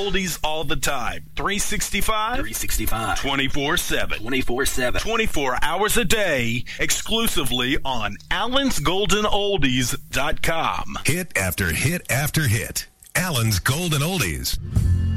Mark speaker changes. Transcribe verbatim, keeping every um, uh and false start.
Speaker 1: oldies all the time. three sixty-five?
Speaker 2: three sixty-five.
Speaker 1: twenty-four seven.
Speaker 2: twenty-four seven.
Speaker 1: twenty-four hours a day, exclusively on allens golden oldies dot com.
Speaker 3: Hit after hit after hit. Allen's Golden Oldies.